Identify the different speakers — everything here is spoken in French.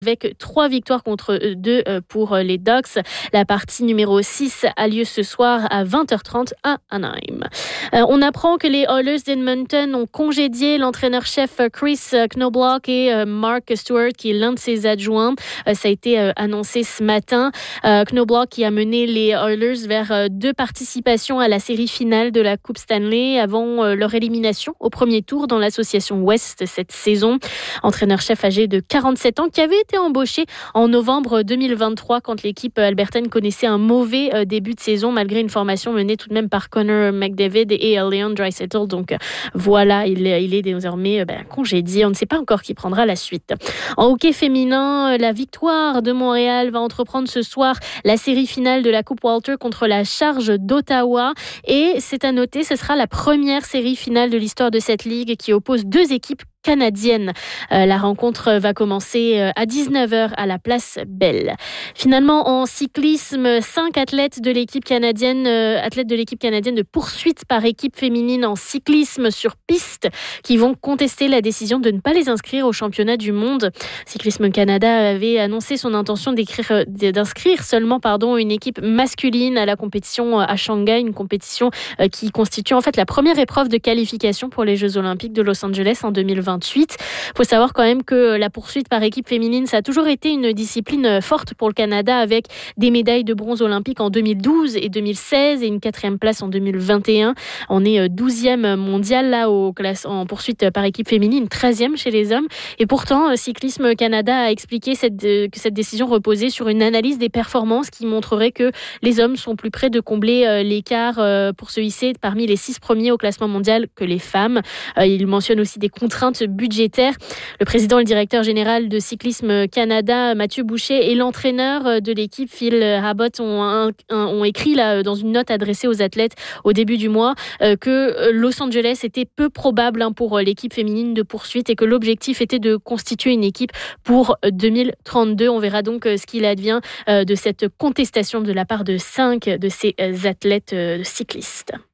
Speaker 1: avec 3 victoires contre 2 pour les Ducks. La partie numéro 6 a lieu ce soir à 20h30 à Anaheim. On apprend que les Oilers d'Edmonton ont congédié l'entraîneur-chef Chris Knoblauch et Mark Stewart, qui est l'un de ses adjoints. Ça a été annoncé ce matin. Knoblauch qui a mené les Oilers vers 2 participations à la série finale de la Coupe Stanley avant leur élimination au premier tour dans l'association Ouest cette saison. Entraîneur-chef âgé de 47 ans qui avait été embauché en novembre 2023 quand l'équipe albertaine connaissait un mauvais début de saison malgré une formation menée tout de même par Connor McDavid et Leon Draisaitl. Donc voilà, il est désormais congédié. On ne sait pas encore qui prendra la suite. En hockey féminin, la Victoire de Montréal va entreprendre ce soir la série finale de la Coupe Walter contre la Charge d'Ottawa. Et c'est à noter, ce sera la première série finale de l'histoire de cette ligue qui oppose 2 équipes canadienne. La rencontre va commencer à 19h à la place Bell. Finalement, en cyclisme, 5 athlètes de l'équipe canadienne de poursuite par équipe féminine en cyclisme sur piste qui vont contester la décision de ne pas les inscrire au championnat du monde. Cyclisme Canada avait annoncé son intention d'inscrire seulement une équipe masculine à la compétition à Shanghai, une compétition qui constitue en fait la première épreuve de qualification pour les Jeux Olympiques de Los Angeles en 2028. Il faut savoir quand même que la poursuite par équipe féminine, ça a toujours été une discipline forte pour le Canada avec des médailles de bronze olympiques en 2012 et 2016 et une 4e place en 2021. On est 12e mondial là en poursuite par équipe féminine, 13e chez les hommes. Et pourtant, Cyclisme Canada a expliqué que cette décision reposait sur une analyse des performances qui montrerait que les hommes sont plus près de combler l'écart pour se hisser parmi les 6 premiers au classement mondial que les femmes. Il mentionne aussi des contraintes budgétaire. Le président et le directeur général de Cyclisme Canada, Mathieu Boucher, et l'entraîneur de l'équipe, Phil Abbott, ont écrit là, dans une note adressée aux athlètes au début du mois que Los Angeles était peu probable pour l'équipe féminine de poursuite et que l'objectif était de constituer une équipe pour 2032. On verra donc ce qu'il advient de cette contestation de la part de 5 de ces athlètes cyclistes.